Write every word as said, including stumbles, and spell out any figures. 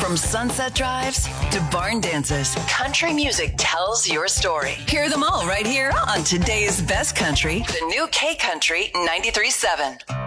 From sunset drives to barn dances, country music tells your story. Hear them all right here on today's best country, the new K Country ninety-three point seven.